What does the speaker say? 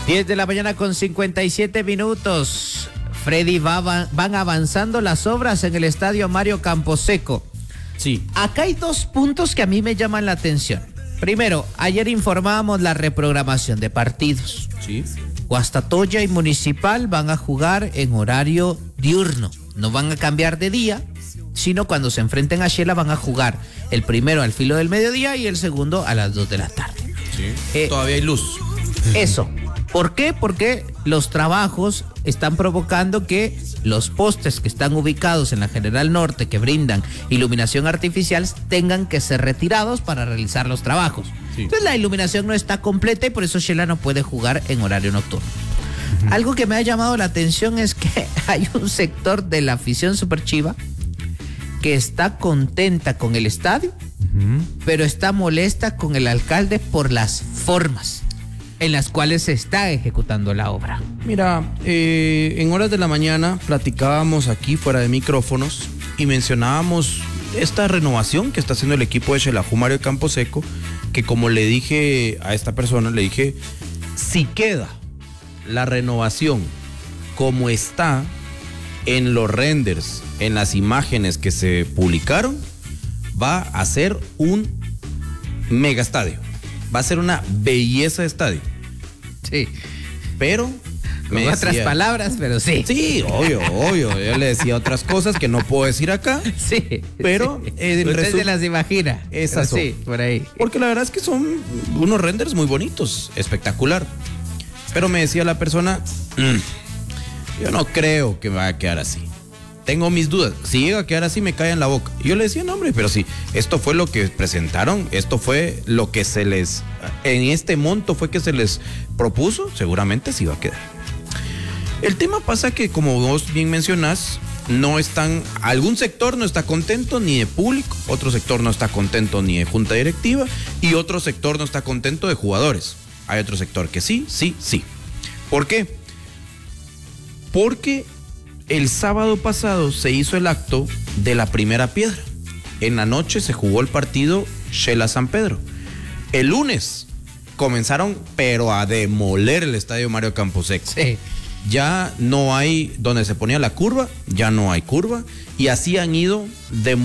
10 de la mañana con 57 minutos. Freddy, van avanzando las obras en el estadio Mario Camposeco. Sí. Acá hay dos puntos que a mí me llaman la atención. Primero, ayer informábamos la reprogramación de partidos. Sí. Guastatoya y Municipal van a jugar en horario diurno. No van a cambiar de día, sino cuando se enfrenten a Shela van a jugar el primero al filo del mediodía y el segundo a las 2 de la tarde. Sí. Todavía hay luz. Eso. ¿Por qué? Porque los trabajos están provocando que los postes que están ubicados en la General Norte, que brindan iluminación artificial, tengan que ser retirados para realizar los trabajos. Sí. Entonces la iluminación no está completa y por eso Shela no puede jugar en horario nocturno. Algo que me ha llamado la atención es que hay un sector de la afición superchiva que está contenta con el estadio, pero está molesta con el alcalde por las formas en las cuales se está ejecutando la obra. Mira, en horas de la mañana platicábamos aquí fuera de micrófonos y mencionábamos esta renovación que está haciendo el equipo de Xelajú Mario Camposeco, que como le dije a esta persona, le dije, si queda la renovación como está en los renders, en las imágenes que se publicaron, va a ser un mega estadio. Va a ser una belleza de estadio. Sí. Pero con otras palabras, pero sí. Sí, obvio. Yo le decía otras cosas que no puedo decir acá. Sí. Pero usted se las imagina. Esas son. Sí, por ahí. Porque la verdad es que son unos renders muy bonitos, espectacular. Pero me decía la persona, yo no creo que me vaya a quedar así. Tengo mis dudas. Si llega a quedar así, me cae en la boca. Y yo le decía, no, hombre, pero si esto fue lo que presentaron, esto fue lo que se les, en este monto fue que se les propuso, seguramente sí va a quedar. El tema pasa que, como vos bien mencionás, algún sector no está contento ni de público, otro sector no está contento ni de junta directiva y otro sector no está contento de jugadores. Hay otro sector que sí. ¿Por qué? Porque el sábado pasado se hizo el acto de la primera piedra. En la noche se jugó el partido Shela San Pedro. El lunes comenzaron, pero a demoler el estadio Mario Camposeco. Sí. Ya no hay donde se ponía la curva, ya no hay curva. Y así han ido demoliendo